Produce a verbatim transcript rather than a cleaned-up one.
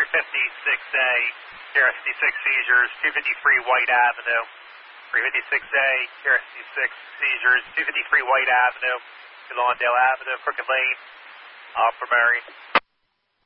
three fifty-six A, Sierra fifty-six seizures, two fifty-three White Avenue. three fifty-six A, Sierra fifty-six seizures, two fifty-three White Avenue, Lawndale Avenue, Crooked Lane, Upper Mary.